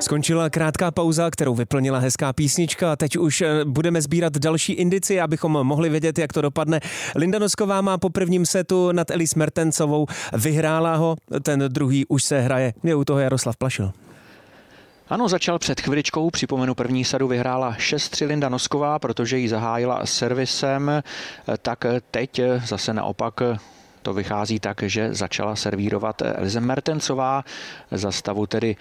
Skončila krátká pauza, kterou vyplnila hezká písnička a teď už budeme sbírat další indicie, abychom mohli vědět, jak to dopadne. Linda Nosková má po prvním setu nad Elis Mertensovou, vyhrála ho, ten druhý už se hraje. Je u toho Jaroslav Plašil. Ano, začal před chviličkou, připomenu první sadu vyhrála 6-3 Linda Nosková, protože ji zahájila servisem, tak teď zase naopak to vychází tak, že začala servírovat Elise Mertensová za stavu tedy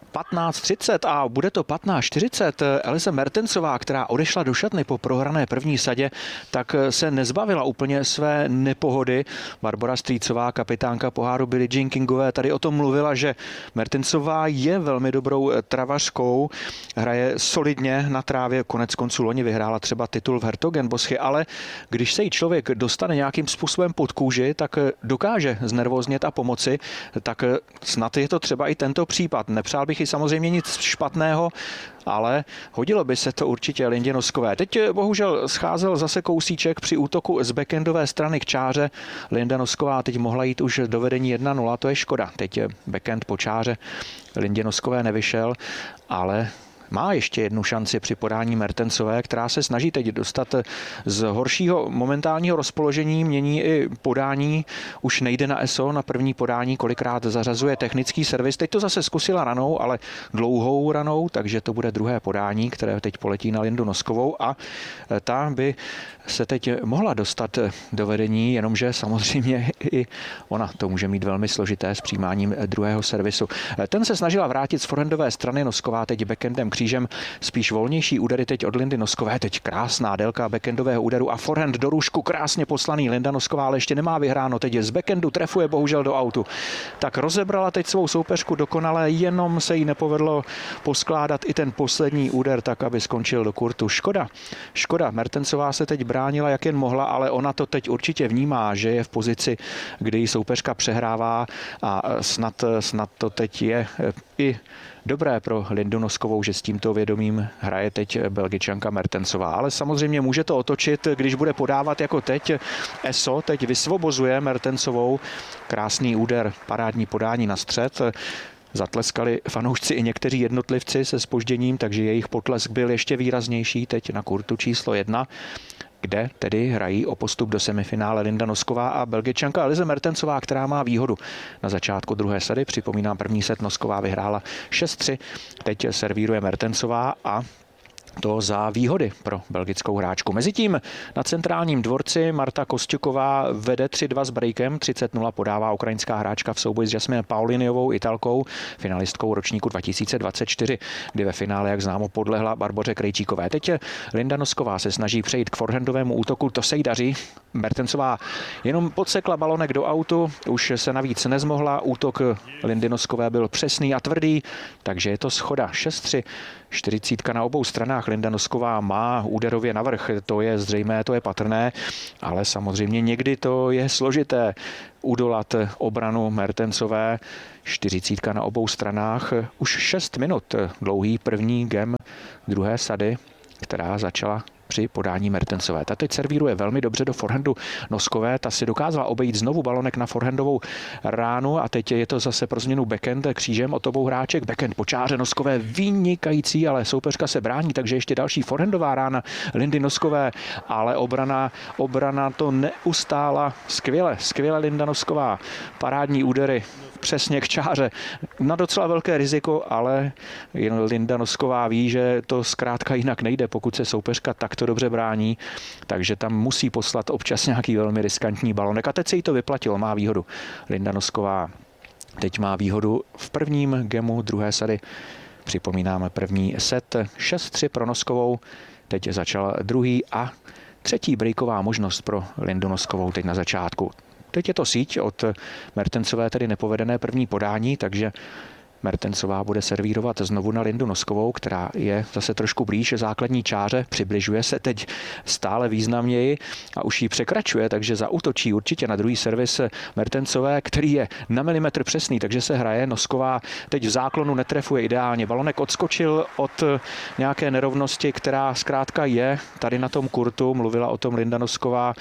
15:30 a bude to 15:40. Elise Mertensová, která odešla do šatny po prohrané první sadě, tak se nezbavila úplně své nepohody. Barbora Strýcová, kapitánka poháru Billie Jean Kingové, tady o tom mluvila, že Mertensová je velmi dobrou travařkou, hraje solidně na trávě, konec konců loni vyhrála třeba titul v Hertogenboschy, ale když se jí člověk dostane nějakým způsobem pod kůži, tak dokáže znervóznět a pomoci, tak snad je to třeba i tento případ. Nepřál bych i samozřejmě nic špatného, ale hodilo by se to určitě Lindě Noskové. Teď bohužel scházel zase kousíček při útoku z backendové strany k čáře. Linda Nosková teď mohla jít už do vedení 1-0, to je škoda. Teď backend po čáře Lindě Noskové nevyšel, ale má ještě jednu šanci při podání Mertensové, která se snaží teď dostat z horšího momentálního rozpoložení, mění i podání, už nejde na ESO, na první podání, kolikrát zařazuje technický servis. Teď to zase zkusila ranou, ale dlouhou ranou, takže to bude druhé podání, které teď poletí na Lindu Noskovou a ta by se teď mohla dostat do vedení, jenomže samozřejmě i ona to může mít velmi složité s přijímáním druhého servisu. Ten se snažila vrátit z forehandové strany, Nosková teď backendem křížem, spíš volnější údery teď od Lindy Noskové, teď krásná délka backendového úderu a forehand do růžku krásně poslaný. Linda Nosková ale ještě nemá vyhráno, teď z backendu trefuje bohužel do autu. Tak rozebrala teď svou soupeřku dokonale, jenom se jí nepovedlo poskládat i ten poslední úder tak, aby skončil do kurtu. Škoda, Mertensová se teď bránila, jak jen mohla, ale ona to teď určitě vnímá, že je v pozici, kdy jí soupeřka přehrává a snad to teď je i dobré pro Lindu Noskovou, že s tímto vědomím hraje teď Belgičanka Mertensová. Ale samozřejmě může to otočit, když bude podávat jako teď. ESO teď vysvobozuje Mertensovou. Krásný úder, parádní podání na střed. Zatleskali fanoušci i někteří jednotlivci se zpožděním, takže jejich potlesk byl ještě výraznější teď na kurtu číslo 1, kde tedy hrají o postup do semifinále Linda Nosková a Belgičanka Elise Mertensová, která má výhodu na začátku druhé sady. Připomínám, první set Nosková vyhrála 6-3, teď servíruje Mertensová a to za výhody pro belgickou hráčku. Mezitím na centrálním dvorci Marta Kosťuková vede 3-2 s breakem, 30-0 podává ukrajinská hráčka v souboji s Jasmine Pauliniovou, Italkou, finalistkou ročníku 2024, kdy ve finále, jak známo, podlehla Barboře Krejčíkové. Teď Linda Nosková se snaží přejít k forehandovému útoku, to se jí daří. Mertensová jenom podsekla balonek do autu, už se navíc nezmohla, útok Lindy Noskové byl přesný a tvrdý, takže je to schoda 6-3, 40 na obou stranách. Linda Nosková má úderově navrch, to je zřejmé, to je patrné, ale samozřejmě někdy to je složité udolat obranu Mertensové. 40 na obou stranách, už 6 minut dlouhý první game druhé sady, která začala při podání Mertensové. Ta teď servíruje velmi dobře do forehandu Noskové, ta si dokázala obejít znovu balonek na forehandovou ránu a teď je to zase pro změnu backhand křížem od obou hráček. Backhand po čáře Noskové vynikající, ale soupeřka se brání, takže ještě další forehandová rána Lindy Noskové, ale obrana to neustála skvěle Linda Nosková. Parádní údery přesně k čáře. Na docela velké riziko, ale jen Linda Nosková ví, že to zkrátka jinak nejde, pokud se soupeřka takto dobře brání, takže tam musí poslat občas nějaký velmi riskantní balonek. A teď se jí to vyplatilo, má výhodu. Linda Nosková teď má výhodu v prvním gemu druhé sady. Připomínáme první set 6-3 pro Noskovou. Teď začal druhý a třetí breaková možnost pro Lindu Noskovou teď na začátku. Teď je to síť od Mertensové, tedy nepovedené první podání, takže Mertensová bude servírovat znovu na Lindu Noskovou, která je zase trošku blíž základní čáře, přibližuje se teď stále významněji a už ji překračuje, takže zaútočí určitě na druhý servis Mertensové, který je na milimetr přesný, takže se hraje. Nosková teď v záklonu netrefuje ideálně. Balonek odskočil od nějaké nerovnosti, která zkrátka je tady na tom kurtu. Mluvila o tom Linda Nosková.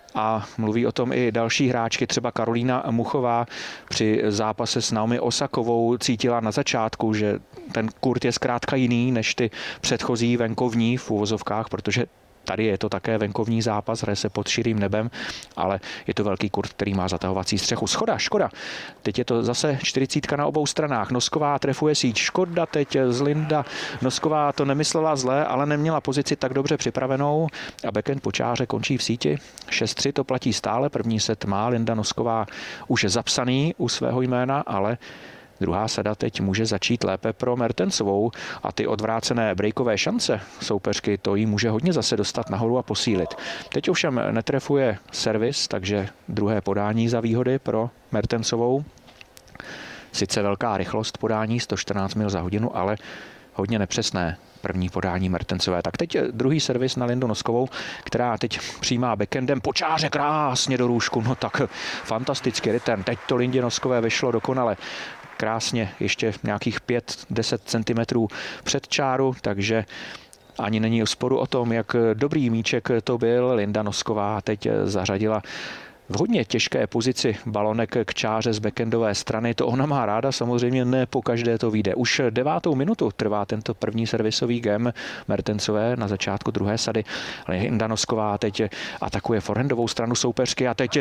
A mluví o tom i další hráčky, třeba Karolína Muchová při zápase s Naomi Osakovou cítila na začátku, že ten kurt je zkrátka jiný než ty předchozí venkovní v uvozovkách, protože tady je to také venkovní zápas, hraje se pod širým nebem, ale je to velký kurt, který má zatahovací střechu. Škoda. Teď je to zase 40 na obou stranách. Nosková trefuje síť. Škoda teď z Linda. Nosková to nemyslela zle, ale neměla pozici tak dobře připravenou a backhand po čáře končí v síti. 6-3 to platí stále. První set má Linda Nosková už zapsaný u svého jména, ale druhá sada teď může začít lépe pro Mertensovou a ty odvrácené breakové šance soupeřky, to jí může hodně zase dostat nahoru a posílit. Teď ovšem netrefuje servis, takže druhé podání za výhody pro Mertensovou. Sice velká rychlost podání, 114 mil za hodinu, ale hodně nepřesné první podání Mertensové. Tak teď druhý servis na Lindu Noskovou, která teď přijímá backendem po čáře krásně do růžku. No tak fantastický return. Teď to Lindě Noskové vyšlo dokonale. Krásně ještě nějakých 5-10 cm před čáru, takže ani není sporu o tom, jak dobrý míček to byl. Linda Nosková teď zařadila v hodně těžké pozici balonek k čáře z backendové strany. To ona má ráda, samozřejmě ne po každé to vyjde. Už 9. minutu trvá tento první servisový game Mertensové na začátku druhé sady. Linda Nosková teď atakuje forehandovou stranu soupeřky a teď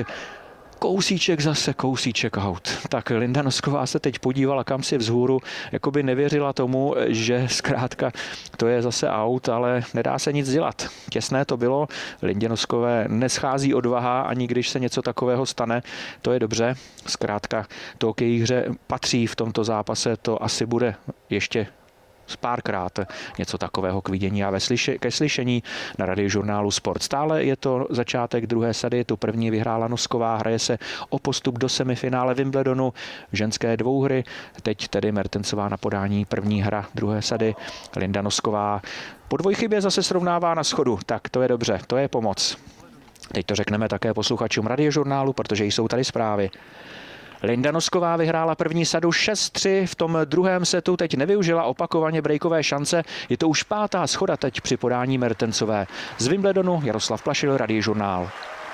kousíček out. Tak Linda Nosková se teď podívala kam si vzhůru, jako by nevěřila tomu, že zkrátka to je zase out, ale nedá se nic dělat. Těsné to bylo, Lindě Noskové neschází odvaha, ani když se něco takového stane, to je dobře. Zkrátka to k její hře patří v tomto zápase, to asi bude ještě párkrát něco takového k vidění a ke slyšení na Radiožurnálu Sport. Stále je to začátek druhé sady, tu první vyhrála Nosková, hraje se o postup do semifinále Wimbledonu v ženské dvouhry. Teď tedy Mertensová na podání první hra druhé sady. Linda Nosková po dvojchybě zase srovnává na schodu, tak to je dobře, to je pomoc. Teď to řekneme také posluchačům Radiožurnálu, protože jsou tady zprávy. Linda Nosková vyhrála první sadu 6-3, v tom druhém setu teď nevyužila opakovaně breakové šance. Je to už 5. schoda teď při podání Mertensové. Z Wimbledonu Jaroslav Plašil, Radiožurnál.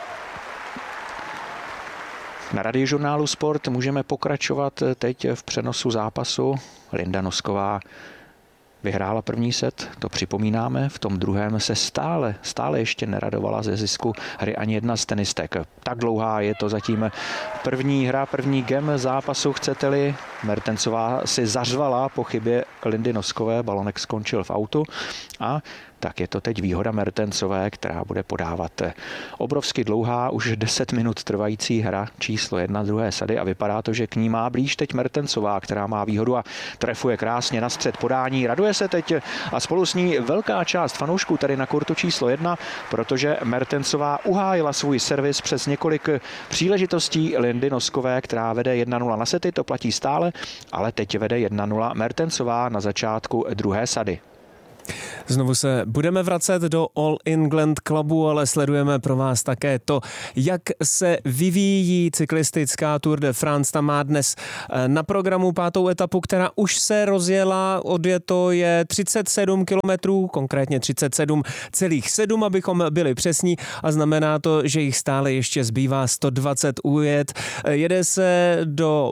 Na Radiožurnálu Sport můžeme pokračovat teď v přenosu zápasu. Linda Nosková vyhrála první set, to připomínáme, v tom druhém se stále ještě neradovala ze zisku hry ani jedna z tenistek. Tak dlouhá je to zatím první hra, první game zápasu, chcete-li. Mertensová si zařvala po chybě Lindy Noskové, balonek skončil v autu a tak je to teď výhoda Mertensové, která bude podávat obrovsky dlouhá, už 10 minut trvající hra číslo 1 druhé sady a vypadá to, že k ní má blíž teď Mertensová, která má výhodu a trefuje krásně na střed podání. Raduje se teď a spolu s ní velká část fanoušků tady na kurtu číslo 1, protože Mertensová uhájila svůj servis přes několik příležitostí Lindy Noskové, která vede 1-0 na sety, to platí stále, ale teď vede 1-0 Mertensová na začátku druhé sady. Znovu se budeme vracet do All England Clubu, ale sledujeme pro vás také to, jak se vyvíjí cyklistická Tour de France. Tam má dnes na programu 5. etapu, která už se rozjela. Odjeto je 37 kilometrů, konkrétně 37,7, abychom byli přesní, a znamená to, že jich stále ještě zbývá 120 ujet. Jede se do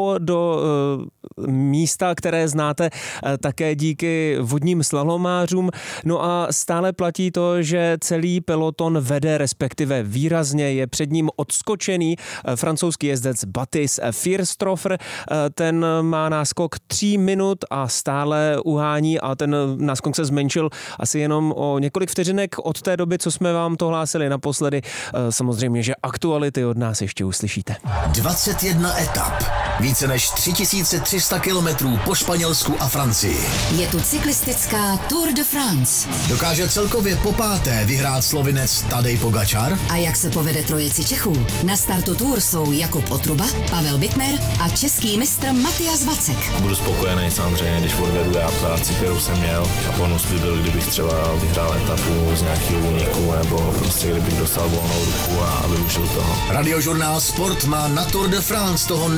místa, které znáte také díky vodním slalomářům. No a stále platí to, že celý peloton vede, respektive výrazně je před ním odskočený francouzský jezdec Baptiste Fierstroffer. Ten má náskok 3 minut a stále uhání a ten náskok se zmenšil asi jenom o několik vteřinek od té doby, co jsme vám to hlásili naposledy. Samozřejmě, že aktuality od nás ještě uslyšíte. 21 etap, více než 3300 kilometrů po Španělsku a Francii. Je tu cyklistická Tour de France. Dokáže celkově po 5. vyhrát Slovinec Tadej Pogačar? A jak se povede trojici Čechů? Na startu Tour jsou Jakub Otruba, Pavel Bittner a český mistr Matyas Vacek. Budu spokojený samozřejmě, když odvedu já práci, kterou jsem měl, a bonus by byl, kdybych třeba vyhrál etapu z nějakého úniku, nebo prostě kdybych dostal volnou ruku a využil toho. Radiožurnál Sport má na Tour de France toho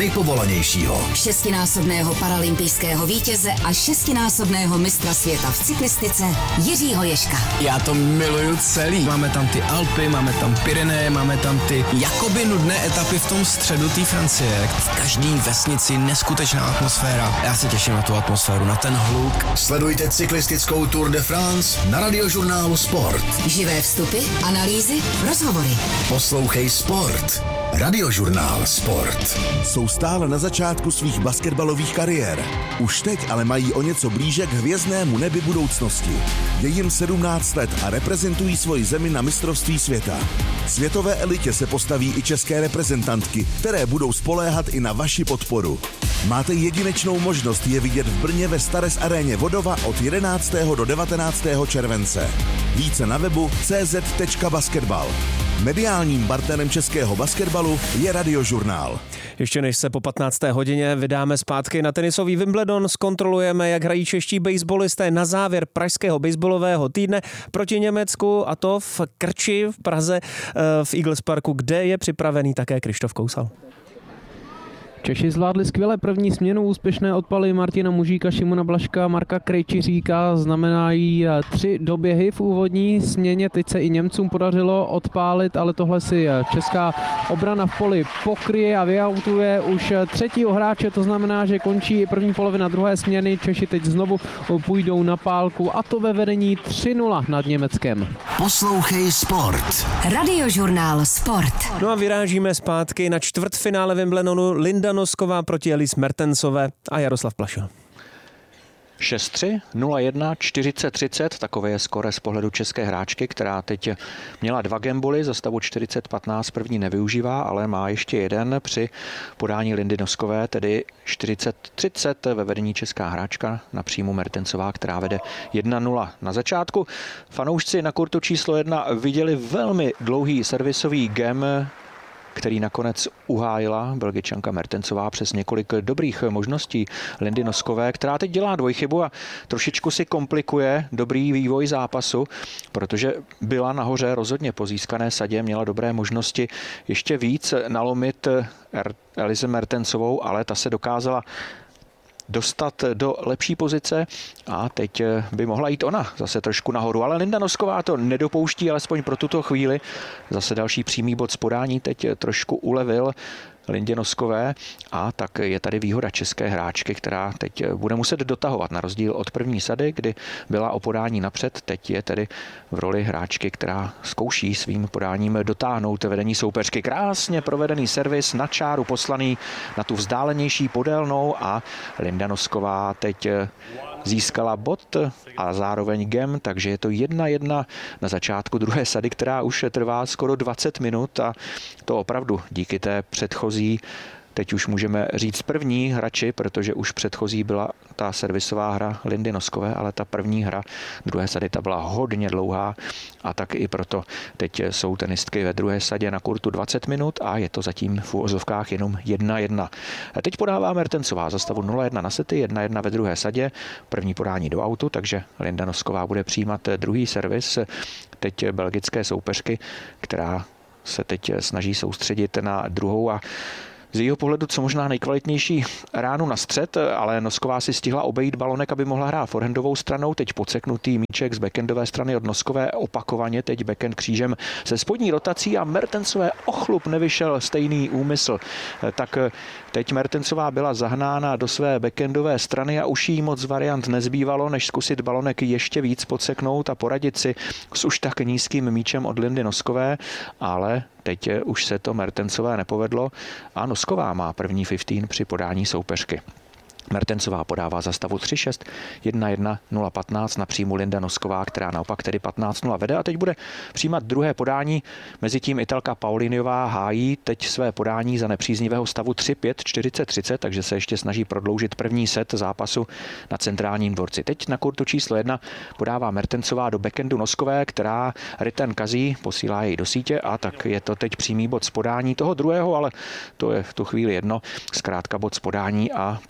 nejpovolanějšího. 6násobného paralympijského vítěze a 6násobného mistra světa v cyklistice destinace Jiřího Ježka. Já to miluju celý. Máme tam ty Alpy, máme tam Pyreneje, máme tam ty jakoby nudné etapy v tom středu té Francie. V každé vesnici neskutečná atmosféra. Já se těším na tu atmosféru, na ten hluk. Sledujte cyklistickou Tour de France na Radiožurnálu Sport. Živé vstupy, analýzy, rozhovory. Poslouchej Sport. Radiožurnál Sport. Jsou stále na začátku svých basketbalových kariér. Už teď ale mají o něco blíže k hvězdnému nebi budoucnosti. Je jim 17 let a reprezentují svoji zemi na mistrovství světa. Světové elitě se postaví i české reprezentantky, které budou spoléhat i na vaši podporu. Máte jedinečnou možnost je vidět v Brně ve Stares aréně Vodova od 11. do 19. července. Více na webu cz.basketbal. Mediálním partnerem českého basketbalu je Radiožurnál. Ještě než se po 15. hodině vydáme zpátky na tenisový Wimbledon, zkontrolujeme, jak hrají čeští baseballisté na závěr pražského baseballového týdne proti Německu, a to v Krči v Praze v Eagles Parku, kde je připravený také Krištof Kousal. Češi zvládli skvěle první směnu, úspěšné odpaly Martina Mužíka, Šimona Blažka, Marka Krejčiříka znamenají 3 doběhy v úvodní směně. Teď se i Němcům podařilo odpálit, ale tohle si česká obrana v poli pokryje a vyautuje už 3. hráče, to znamená, že končí první polovina druhé směny. Češi teď znovu půjdou na pálku, a to ve vedení 3-0 nad Německem. Poslouchej Sport. Radiožurnál Sport. No a vyrážíme zpátky na čtvrtfinále Wimbledonu. Linda Nosková proti Elise Mertensové a Jaroslav Plašil. 6-3, 0-1, 40-30, takové je skóre z pohledu české hráčky, která teď měla 2 gamboly, za stavu 40-15 první nevyužívá, ale má ještě jeden při podání Lindy Noskové, tedy 40-30 ve vedení česká hráčka, na příjmu Mertensová, která vede 1-0 na začátku. Fanoušci na kurtu číslo 1 viděli velmi dlouhý servisový gem, který nakonec uhájila Belgičanka Mertensová přes několik dobrých možností Lindy Noskové, která teď dělá dvojchybu a trošičku si komplikuje dobrý vývoj zápasu, protože byla nahoře rozhodně po získané sadě, měla dobré možnosti ještě víc nalomit Elise Mertensovou, ale ta se dokázala dostat do lepší pozice a teď by mohla jít ona zase trošku nahoru. Ale Linda Nosková to nedopouští, alespoň pro tuto chvíli. Zase další přímý bod z podání teď trošku ulevil Lindě Noskové a tak je tady výhoda české hráčky, která teď bude muset dotahovat na rozdíl od první sady, kdy byla o podání napřed. Teď je tedy v roli hráčky, která zkouší svým podáním dotáhnout vedení soupeřky. Krásně provedený servis na čáru poslaný na tu vzdálenější podélnou a Linda Nosková teď získala bod a zároveň gem, takže je to 1-1 na začátku druhé sady, která už trvá skoro 20 minut a to opravdu díky té předchozí, teď už můžeme říct první hrači, protože už předchozí byla ta servisová hra Lindy Noskové, ale ta první hra druhé sady ta byla hodně dlouhá a tak i proto teď jsou tenistky ve druhé sadě na kurtu 20 minut a je to zatím v úvozovkách jenom 1-1. A teď podává Mertensová za stavu 0-1 na sety, 1-1 ve druhé sadě, první podání do autu, takže Linda Nosková bude přijímat druhý servis teď belgické soupeřky, která se teď snaží soustředit na druhou a z jejího pohledu co možná nejkvalitnější ránu na střed, ale Nosková si stihla obejít balonek, aby mohla hrát forehandovou stranou. Teď podseknutý míček z backendové strany od Noskové opakovaně, teď backhand křížem se spodní rotací a Mertensové ochlup nevyšel stejný úmysl. Tak teď Mertensová byla zahnána do své backendové strany a už jí moc variant nezbývalo, než zkusit balonek ještě víc podseknout a poradit si s už tak nízkým míčem od Lindy Noskové, ale teď už se to Mertensové nepovedlo a Nosková má první 15 při podání soupeřky. Mertensová podává za stavu 3-6, 1-1, 0-15 na příjmu Linda Nosková, která naopak tedy 15-0 vede a teď bude přijímat druhé podání. Mezitím Italka Pauliniová hájí teď své podání za nepříznivého stavu 3-5, 40-30, takže se ještě snaží prodloužit první set zápasu na centrálním dvorci. Teď na kurtu číslo 1 podává Mertensová do backendu Noskové, která return kazí, posílá jej do sítě a tak je to teď přímý bod z podání toho druhého, ale to je v tu chvíli jedno. Zkrátka bod z podání a 15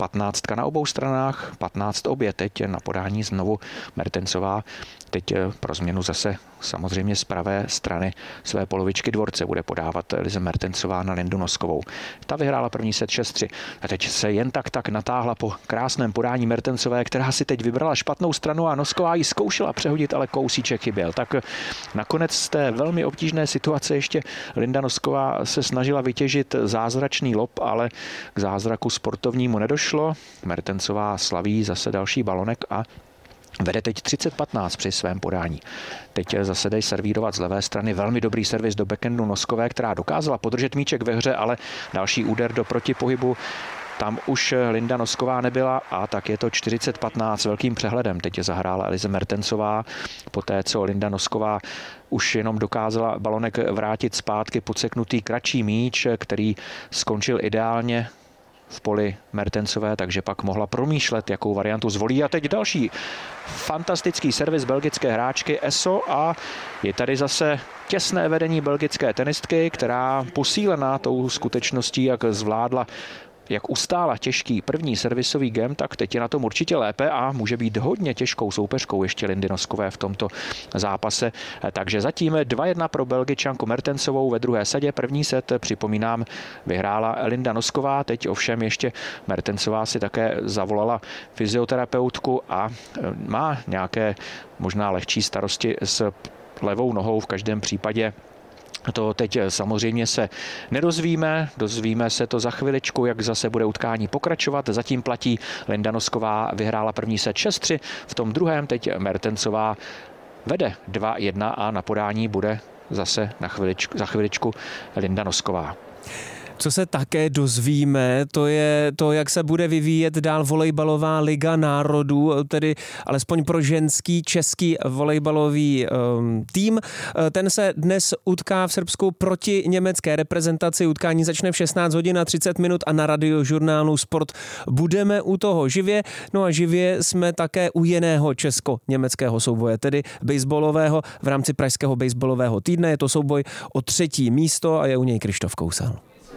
zkrátka na obou stranách, 15 obě, teď na podání znovu Mertensová, teď pro změnu zase samozřejmě z pravé strany své polovičky dvorce bude podávat Elize Mertensová na Lindu Noskovou. Ta vyhrála první set 6-3 a teď se jen tak natáhla po krásném podání Mertensové, která si teď vybrala špatnou stranu a Nosková ji zkoušela přehodit, ale kousíček chyběl. Tak nakonec z té velmi obtížné situace ještě Linda Nosková se snažila vytěžit zázračný lob, ale k zázraku sportovnímu nedošlo. Mertensová slaví zase další balonek a vede teď 30-15 při svém podání. Teď zase dej servírovat z levé strany velmi dobrý servis do backhandu Noskové, která dokázala podržet míček ve hře, ale další úder do protipohybu. Tam už Linda Nosková nebyla a tak je to 40-15 velkým přehledem. Teď je zahrála Elize Mertensová, poté co Linda Nosková už jenom dokázala balonek vrátit zpátky podseknutý kratší míč, který skončil ideálně v poli Mertensové, takže pak mohla promýšlet, jakou variantu zvolí. A teď další fantastický servis belgické hráčky Eso a je tady zase těsné vedení belgické tenistky, která posílená tou skutečností, jak zvládla, jak ustála těžký první servisový game, tak teď je na tom určitě lépe a může být hodně těžkou soupeřkou ještě Lindy Noskové v tomto zápase. Takže zatím 2-1 pro Belgičanku Mertensovou ve druhé sadě. První set, připomínám, vyhrála Linda Nosková, teď ovšem ještě Mertensová si také zavolala fyzioterapeutku a má nějaké možná lehčí starosti s levou nohou, v každém případě to teď samozřejmě se nedozvíme, dozvíme se to za chviličku, jak zase bude utkání pokračovat. Zatím platí Linda Nosková vyhrála první set 6-3, v tom druhém teď Mertensová vede 2-1 a na podání bude zase za chviličku Linda Nosková. Co se také dozvíme, to je to, jak se bude vyvíjet dál volejbalová liga národů, tedy alespoň pro ženský český volejbalový tým. Ten se dnes utká v Srbsku proti německé reprezentaci. Utkání začne v 16 hodin a 30 minut a na radiožurnálu Sport budeme u toho živě. No a živě jsme také u jiného česko-německého souboje, tedy baseballového v rámci pražského baseballového týdne. Je to souboj o 3. místo a je u něj Krištof Kousal.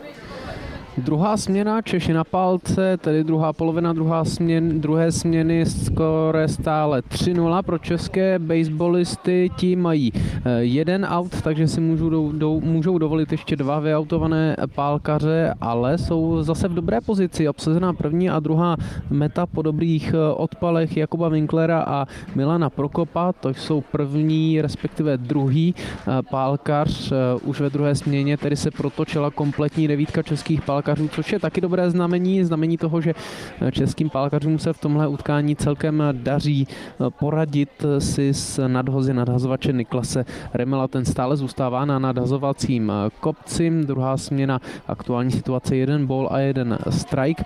Druhá směna, Češi na palce, tedy druhá polovina druhé směny, skóre stále 3-0 pro české baseballisty. Ti mají 1 out, takže si můžou dovolit ještě 2 vyautované pálkaře, ale jsou zase v dobré pozici. Obsazená první a druhá meta po dobrých odpalech Jakuba Winklera a Milana Prokopa. To jsou první, respektive druhý pálkař. Už ve druhé směně tedy se protočila kompletní 9 českých pálkařů, což je taky dobré znamení toho, že českým pálkařům se v tomhle utkání celkem daří poradit si s nadhazovače Niklase Remela. Ten stále zůstává na nadhazovacím kopci. Druhá směna, aktuální situace 1 ball a 1 strike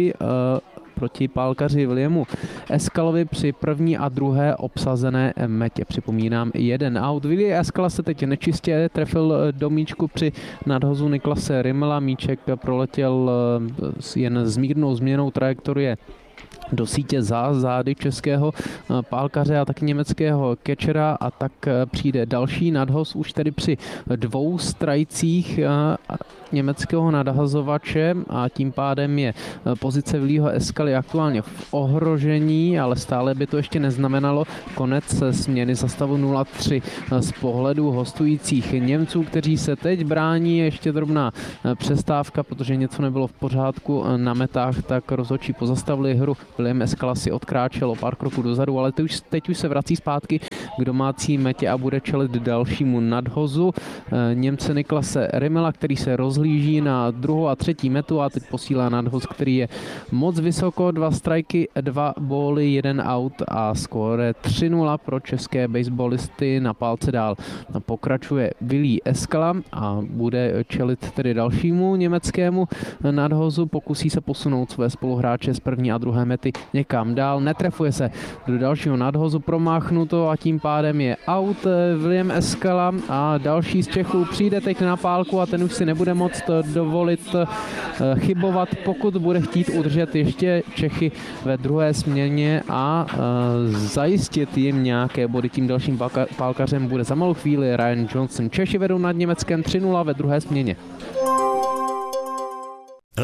proti pálkaři Williamu Eskalovi při první a druhé obsazené metě. Připomínám 1 out. William Eskala se teď nečistě trefil do míčku při nadhozu Niklase Rimmela. Míček proletěl jen s mírnou změnou trajektorie do sítě za zády českého pálkaře a taky německého catchera a tak přijde další nadhoz už tedy při 2 strajcích německého nadhazovače a tím pádem je pozice Willieho Eskaly aktuálně v ohrožení, ale stále by to ještě neznamenalo konec směny za stavu 0-3 z pohledu hostujících Němců, kteří se teď brání. Ještě drobná přestávka, protože něco nebylo v pořádku na metách, tak rozhodčí pozastavili hru. William Eskala si odkráčel o pár kroků dozadu, ale teď už se vrací zpátky k domácí metě a bude čelit dalšímu nadhozu Němce Niklase Rimmela, který se rozhlíží na druhou a třetí metu a teď posílá nadhoz, který je moc vysoko. 2 strajky, 2 bóly, 1 out a skóre 3-0 pro české baseballisty. Na pálce dál pokračuje Willie Eskala a bude čelit tedy dalšímu německému nadhozu. Pokusí se posunout své spoluhráče z první a druhé mety někam dál. Netrefuje se do dalšího nadhozu, promáchnuto a tím pádem je out William Eskala a další z Čechů přijde teď na pálku a ten už si nebude moct dovolit chybovat, pokud bude chtít udržet ještě Čechy ve druhé směně a zajistit jim nějaké body. Tím dalším pálkařem bude za malou chvíli Ryan Johnson. Češi vedou nad Německem 3-0 ve druhé směně.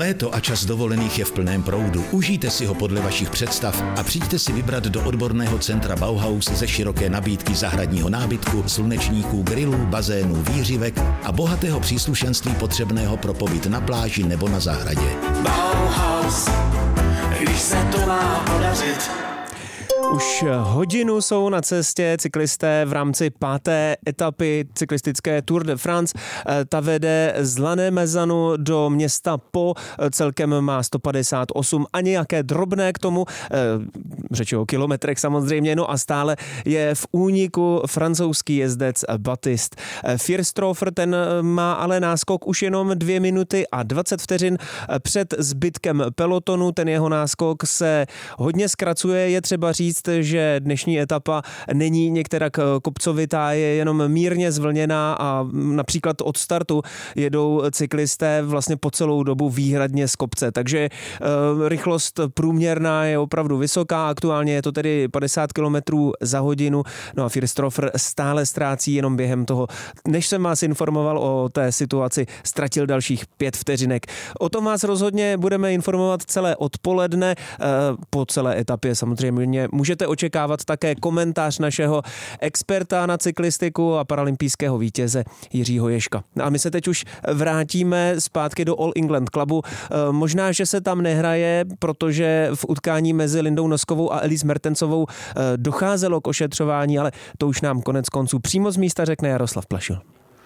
Léto a čas dovolených je v plném proudu. Užijte si ho podle vašich představ a přijďte si vybrat do odborného centra Bauhaus ze široké nabídky zahradního nábytku, slunečníků, grillů, bazénů, výřivek a bohatého příslušenství potřebného pro pobyt na pláži nebo na zahradě. Bauhaus, když se to má podařit. Už hodinu jsou na cestě cyklisté v rámci 5. etapy cyklistické Tour de France. Ta vede z Lané Mezanu do města Po. Celkem má 158 a nějaké drobné k tomu, řeč o kilometrech samozřejmě, no a stále je v úniku francouzský jezdec Baptiste. Fierströfer, ten má ale náskok už jenom 2 minuty a 20 vteřin před zbytkem pelotonu. Ten jeho náskok se hodně zkracuje, je třeba říct, že dnešní etapa není některak kopcovitá, je jenom mírně zvlněná a například od startu jedou cyklisté vlastně po celou dobu výhradně z kopce, takže rychlost průměrná je opravdu vysoká, aktuálně je to tedy 50 km za hodinu, no a Fierströfer stále ztrácí jenom během toho, než jsem vás informoval o té situaci, ztratil dalších 5 vteřinek. O tom vás rozhodně budeme informovat celé odpoledne, po celé etapě samozřejmě můžete očekávat také komentář našeho experta na cyklistiku a paralympijského vítěze Jiřího Ježka. A my se teď už vrátíme zpátky do All England Clubu. Možná, že se tam nehraje, protože v utkání mezi Lindou Noskovou a Elise Mertensovou docházelo k ošetřování, ale to už nám konec konců přímo z místa řekne Jaroslav Plašil.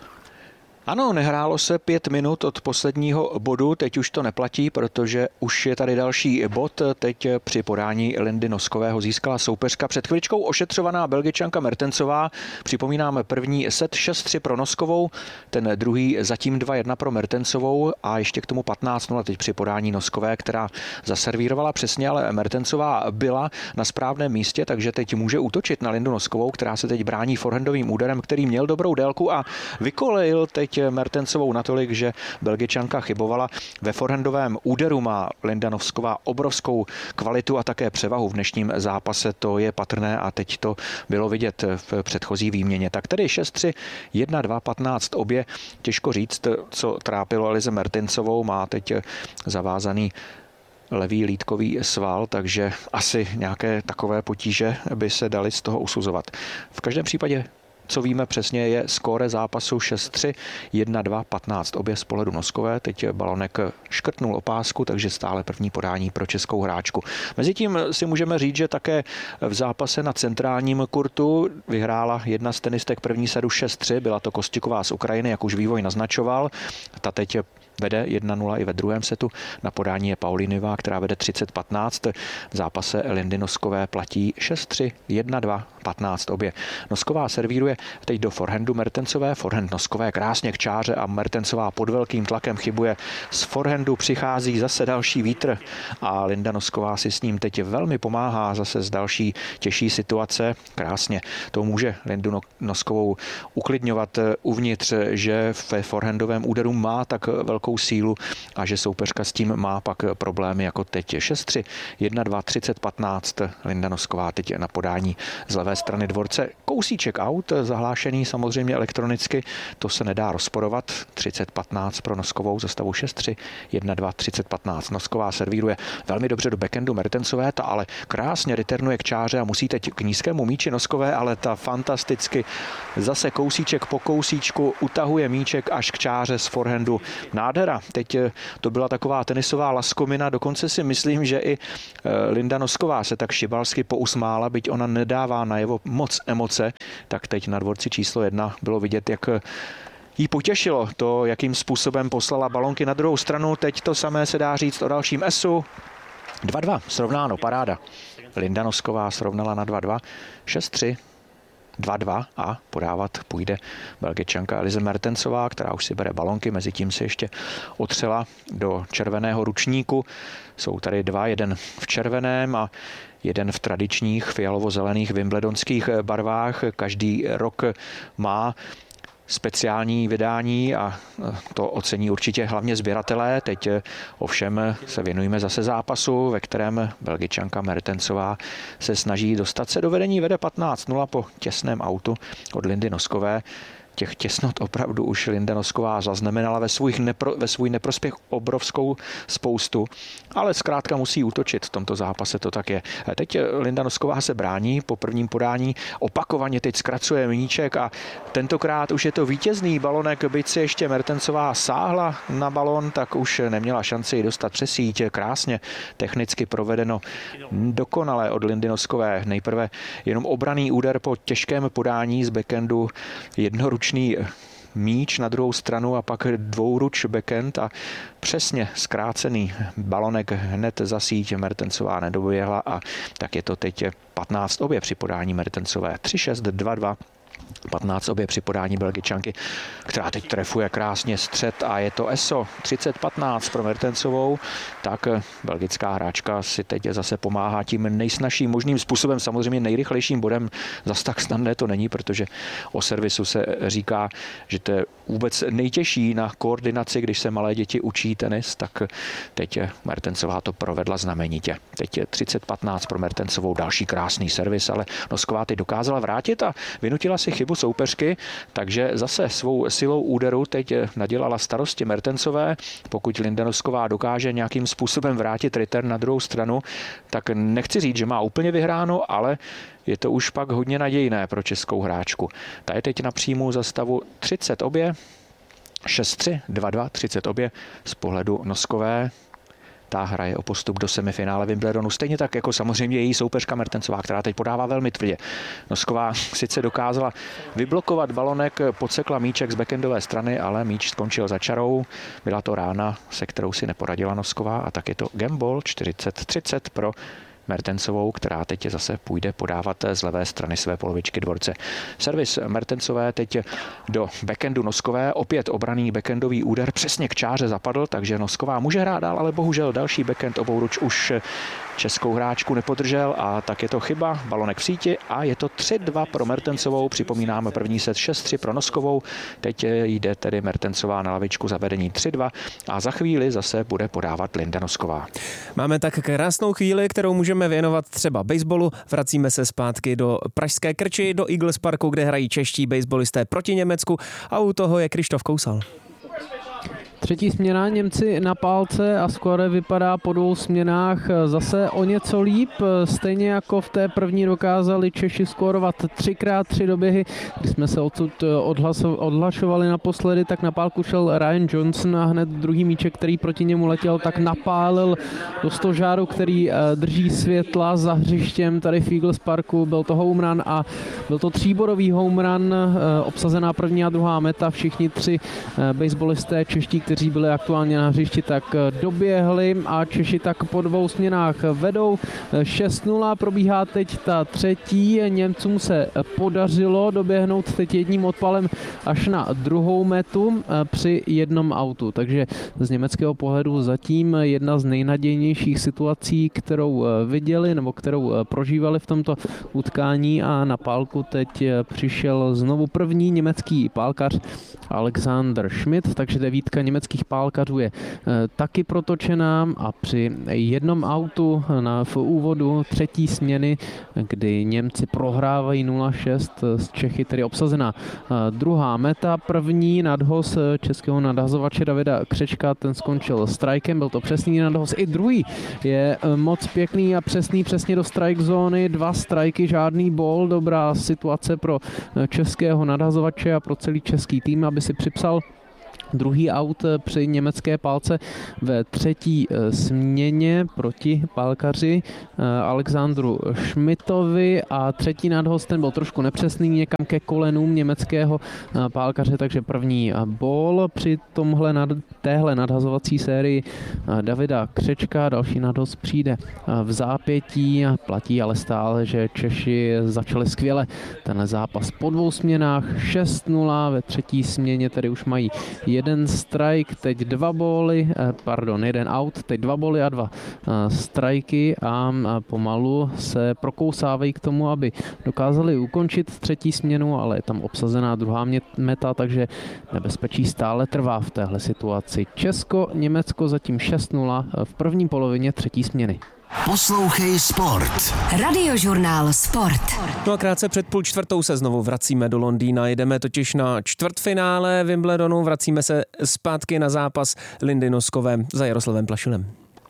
Ano, nehrálo se 5 minut od posledního bodu, teď už to neplatí, protože už je tady další bod. Teď při podání Lindy Noskové ho získala soupeřka před chviličkou ošetřovaná Belgičanka Mertensová. Připomínáme první set 6-3 pro Noskovou, ten druhý zatím 2-1 pro Mertensovou a ještě k tomu 15-0 teď při podání Noskové, která zaservírovala přesně, ale Mertensová byla na správném místě, takže teď může útočit na Lindu Noskovou, která se teď brání forehandovým úderem, který měl dobrou délku a vykolejil teď Mertensovou natolik, že Belgičanka chybovala. Ve forehandovém úderu má Linda Nosková obrovskou kvalitu a také převahu v dnešním zápase, to je patrné a teď to bylo vidět v předchozí výměně. Tak tedy 6-3, 1-2, 15 obě. Těžko říct, co trápilo Elise Mertensovou, má teď zavázaný levý lýtkový sval, takže asi nějaké takové potíže by se daly z toho usuzovat. V každém případě co víme přesně, je skóre zápasu 6-3, 1-2, 15 obě z pohledu Noskové. Teď balonek škrtnul opásku, takže stále první podání pro českou hráčku. Mezitím si můžeme říct, že také v zápase na centrálním kurtu vyhrála jedna z tenistek první sadu 6-3, byla to Kostiková z Ukrajiny, jak už vývoj naznačoval. Ta teď vede 1-0 i ve druhém setu. Na podání je Paulinová, která vede 30-15. V zápase Lindy Noskové platí 6-3, 1-2, 15 obě. Nosková servíruje teď do forehandu Mertensové. Forehand Noskové krásně k čáře a Mertensová pod velkým tlakem chybuje. Z forehandu přichází zase další vítr a Linda Nosková si s ním teď velmi pomáhá zase z další těžší situace. Krásně to může Lindu Noskovou uklidňovat uvnitř, že ve forehandovém úderu má tak velkou sílu a že soupeřka s tím má pak problémy jako teď. 6-3, 1-2, 30-15. Linda Nosková teď na podání z levé strany dvorce. Kousíček aut, zahlášený samozřejmě elektronicky, to se nedá rozporovat. 30-15 pro Noskovou za stavu 6-3, 1-2, 30-15. Nosková servíruje velmi dobře do backhandu Mertensové, ta ale krásně returnuje k čáře a musí teď k nízkému míči Noskové, ale ta fantasticky zase kousíček po kousíčku utahuje míček až k čáře z forehandu. Nádhera. Teď to byla taková tenisová laskomina, dokonce si myslím, že i Linda Nosková se tak šibalsky pousmála, byť ona nedává najevo moc emoce, tak teď na dvorci číslo 1 bylo vidět, jak jí potěšilo to, jakým způsobem poslala balonky na druhou stranu. Teď to samé se dá říct o dalším esu. 2-2, srovnáno, paráda. Linda Nosková srovnala na 2-2, 6-3. 2-2 a podávat půjde Belgičanka Elise Mertensová, která už si bere balonky, mezi tím se ještě otřela do červeného ručníku. Jsou tady dva, jeden v červeném a jeden v tradičních fialovo-zelených wimbledonských barvách. Každý rok má speciální vydání a to ocení určitě hlavně sběratelé. Teď ovšem se věnujeme zase zápasu, ve kterém Belgičanka Mertensová se snaží dostat se do vedení, vede 15-0 po těsném autu od Lindy Noskové. těch těsnot opravdu už Linda Nosková zaznamenala ve svůj neprospěch obrovskou spoustu, ale zkrátka musí útočit v tomto zápase, to tak je. Teď Linda Nosková se brání po prvním podání, opakovaně teď zkracuje míček a tentokrát už je to vítězný balonek, byť si ještě Mertensová sáhla na balon, tak už neměla šanci ji dostat přes síť. Krásně technicky provedeno, dokonale od Lindy Noskové. Nejprve jenom obranný úder po těžkém podání z backhandu, jednoručný míč na druhou stranu a pak dvouruč backhand a přesně zkrácený balonek hned za síť. Mertensová nedoběhla a tak je to teď 15 obě při podání Mertensové. 3-6, 2-2. 15 obě při podání Belgičanky, která teď trefuje krásně střed a je to ESO 30-15 pro Mertensovou. Tak belgická hráčka si teď zase pomáhá tím nejsnažším možným způsobem, samozřejmě nejrychlejším bodem. Zas tak snadné to není, protože o servisu se říká, že to je vůbec nejtěžší na koordinaci, když se malé děti učí tenis, tak teď Mertensová to provedla znamenitě. Teď je 30-15 pro Mertensovou, další krásný servis, ale Nosková teď dokázala vrátit a vynutila si chybu soupeřky, takže zase svou silou úderu teď nadělala starosti Mertensové. Pokud Linda Nosková dokáže nějakým způsobem vrátit return na druhou stranu, tak nechci říct, že má úplně vyhráno, ale je to už pak hodně nadějné pro českou hráčku. Ta je teď na příjmu za stavu 30 obě, 6-3, 2-2, 30 obě z pohledu Noskové. Ta hraje o postup do semifinále Wimbledonu, stejně tak jako samozřejmě její soupeřka Mertensová, která teď podává velmi tvrdě. Nosková sice dokázala vyblokovat balonek, podsekla míček z backendové strany, ale míč skončil za čarou. Byla to rána, se kterou si neporadila Nosková a tak je to gameball 40-30 pro Mertensovou, která teď zase půjde podávat z levé strany své polovičky dvorce. Servis Mertensové teď do backhandu Noskové, opět obranný backhandový úder, přesně k čáře zapadl, takže Nosková může hrát dál, ale bohužel další backhand obouruč už českou hráčku nepodržel a tak je to chyba, balonek v síti a je to 3-2 pro Mertensovou, připomínáme první set 6-3 pro Noskovou, teď jde tedy Mertensová na lavičku za vedení 3-2 a za chvíli zase bude podávat Linda Nosková. Máme tak krásnou chvíli, kterou můžeme věnovat třeba baseballu. Vracíme se zpátky do pražské Krči, do Eagles Parku, kde hrají čeští baseballisté proti Německu a u toho je Krištof Kousal. Třetí směna, Němci na pálce a skóre vypadá po dvou směnách zase o něco líp. Stejně jako v té první dokázali Češi skórovat 3x3 doběhy. Když jsme se odsud odhlašovali naposledy, tak na pálku šel Ryan Johnson a hned druhý míček, který proti němu letěl, tak napálil do stožáru, který drží světla za hřištěm tady v Eagles Parku. Byl to home run a byl to tříbodový home run, obsazená první a druhá meta. Všichni tři baseballisté čeští, kteří byli aktuálně na hřišti, tak doběhli a Češi tak po dvou směnách vedou. 6-0 probíhá teď ta třetí. Němcům se podařilo doběhnout teď jedním odpalem až na druhou metu při jednom autu. Takže z německého pohledu zatím jedna z nejnadějnějších situací, kterou viděli nebo kterou prožívali v tomto utkání a na pálku teď přišel znovu první německý pálkař Alexander Schmidt, takže devítka německých pálkařů je taky protočená a při jednom autu v úvodu třetí směny, kdy Němci prohrávají 0-6 z Čechy, tedy obsazená druhá meta. První nadhoz českého nadhazovače Davida Křečka, ten skončil strikem, byl to přesný nadhoz. I druhý je moc pěkný a přesný, přesně do strike zóny, 2 striky, žádný ball, dobrá situace pro českého nadhazovače a pro celý český tým, aby si připsal druhý aut při německé pálce ve třetí směně proti pálkaři Alexandru Schmidtovi a třetí nadhoz, ten byl trošku nepřesný někam ke kolenům německého pálkaře, takže první ball při téhle nadhazovací sérii Davida Křečka, další nadhoz přijde v zápětí, platí ale stále, že Češi začali skvěle ten zápas po dvou směnách, 6-0 ve třetí směně, tedy už mají jeden strike, teď jeden out, teď 2 bally a 2 strajky a pomalu se prokousávají k tomu, aby dokázali ukončit třetí směnu, ale je tam obsazená druhá meta, takže nebezpečí stále trvá v téhle situaci. Česko, Německo zatím 6-0 v první polovině třetí směny. Poslouchej Sport. Radiožurnál Sport. No a krátce před 3:30 se znovu vracíme do Londýna. Jdeme totiž na čtvrtfinále Wimbledonu. Vracíme se zpátky na zápas Lindy Noskové za Jaroslavem Plašilem.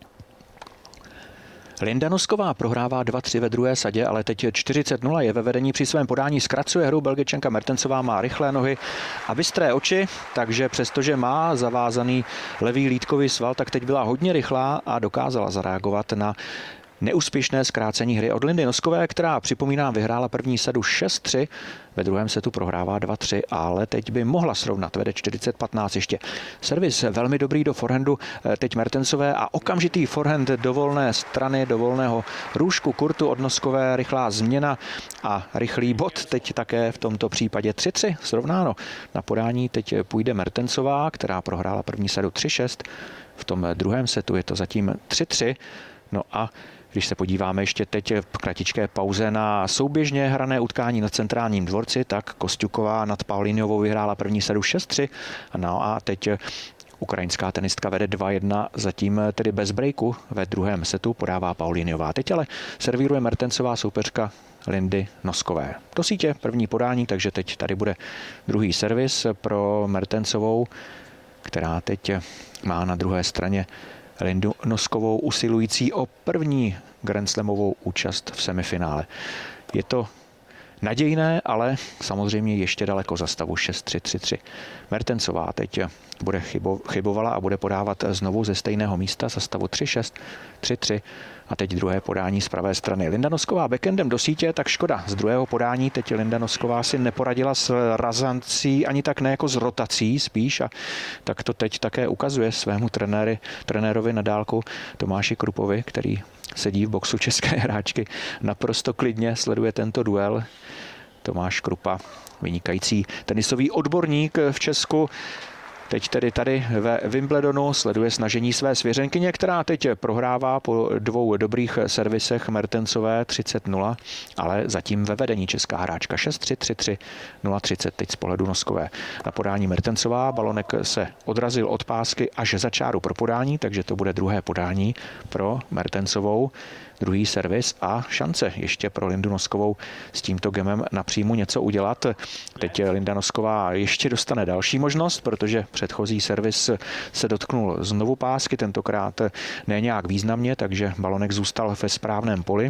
Linda Nosková prohrává 2-3 ve druhé sadě, ale teď 40-0 je ve vedení při svém podání, zkracuje hru. Belgičanka Mertensová má rychlé nohy a bystré oči, takže přestože má zavázaný levý lýtkový sval, tak teď byla hodně rychlá a dokázala zareagovat na neúspěšné zkrácení hry od Lindy Noskové, která, připomínám, vyhrála první sadu 6-3, ve druhém setu prohrává 2-3, ale teď by mohla srovnat, vede 40-15 ještě. Servis velmi dobrý do forehandu teď Mertensové a okamžitý forehand do volné strany, do volného růžku kurtu od Noskové, rychlá změna a rychlý bod, teď také v tomto případě 3-3, srovnáno. Na podání teď půjde Mertensová, která prohrála první sadu 3-6, v tom druhém setu je to zatím 3-3, no a když se podíváme ještě teď v kratičké pauze na souběžně hrané utkání na Centrálním dvorci, tak Kosťuková nad Paulíniovou vyhrála první sadu 6-3. No a teď ukrajinská tenistka vede 2-1, zatím tedy bez breaku ve druhém setu podává Paulíniová. Teď ale servíruje Mertensová, soupeřka Lindy Noskové. Do sítě první podání, takže teď tady bude druhý servis pro Mertensovou, která teď má na druhé straně Lindu Noskovou usilující o první grandslamovou účast v semifinále. Je to nadějné, ale samozřejmě ještě daleko za stavu 6-3-3-3. Mertensová teď bude chybovala a bude podávat znovu ze stejného místa za stavu 3-6, 3-3 a teď druhé podání z pravé strany. Linda Nosková backendem do sítě, tak škoda. Z druhého podání teď Linda Nosková si neporadila s razancí, ani tak ne jako s rotací spíš a tak to teď také ukazuje svému trenérovi na dálku Tomáši Krupovi, který sedí v boxu české hráčky, naprosto klidně sleduje tento duel. Tomáš Krupa, vynikající tenisový odborník v Česku, teď tedy tady ve Wimbledonu sleduje snažení své svěřenkyně, která teď prohrává po dvou dobrých servisech Mertensové 30-0, ale zatím ve vedení česká hráčka 6-3, 3-3, 0-30 teď z pohledu Noskové. Na podání Mertensová balonek se odrazil od pásky až za čáru pro podání, takže to bude druhé podání pro Mertensovou. Druhý servis a šance ještě pro Lindu Noskovou s tímto gemem na příjmu něco udělat. Teď Linda Nosková ještě dostane další možnost, protože předchozí servis se dotknul znovu pásky, tentokrát ne nějak významně, takže balonek zůstal ve správném poli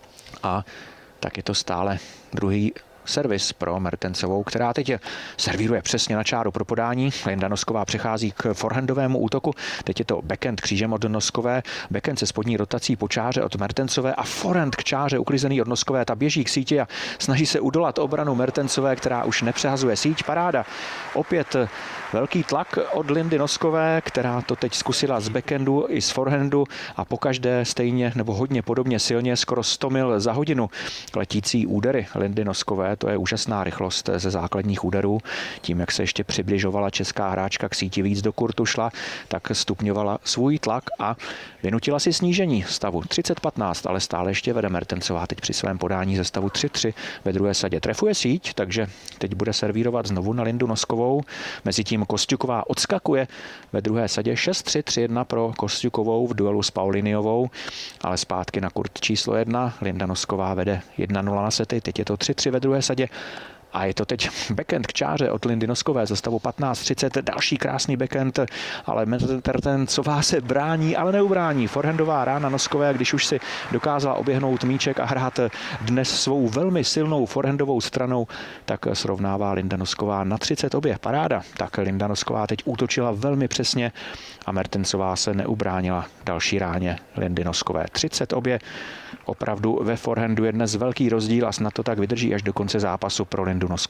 a tak je to stále druhý servis pro Mertensovou, která teď servíruje přesně na čáru pro podání. Linda Nosková přechází k forehandovému útoku. Teď je to backhand křížem od Noskové, backhand se spodní rotací po čáře od Mertensové a forehand k čáře uklizený od Noskové. Ta běží k síti a snaží se udolat obranu Mertensové, která už nepřehazuje síť. Paráda. Opět velký tlak od Lindy Noskové, která to teď zkusila z backhandu i z forehandu a pokaždé stejně nebo hodně podobně silně, skoro 100 mil za hodinu letící údery Lindy Noskové. To je úžasná rychlost ze základních úderů. Tím, jak se ještě přibližovala česká hráčka k síti, víc do kurtu šla, tak stupňovala svůj tlak a vynutila si snížení stavu 30-15, ale stále ještě vede Mertensová teď při svém podání ze stavu 3-3 ve druhé sadě. Trefuje síť, takže teď bude servírovat znovu na Lindu Noskovou. Mezitím Kosťuková odskakuje ve druhé sadě 6-3, 3-1 pro Kosťukovou v duelu s Paulíniovou, ale zpátky na kurt číslo 1. Linda Nosková vede 1-0 na sety, teď je to 3-3 ve druhé sadě. A je to teď backhand k čáře od Lindy Noskové za stavu 15-30, další krásný backhand, ale Mertensová se brání, ale neubrání. Forehandová rána Noskové, když už si dokázala oběhnout míček a hrát dnes svou velmi silnou forehandovou stranou, tak srovnává Linda Nosková na 30 oběh. Paráda. Tak Linda Nosková teď útočila velmi přesně a Mertensová se neubránila další ráně Lindy Noskové. 30 oběh. Opravdu ve forehandu je dnes velký rozdíl a snad to tak vydrží až do konce zápasu pro Lindu Noskovou.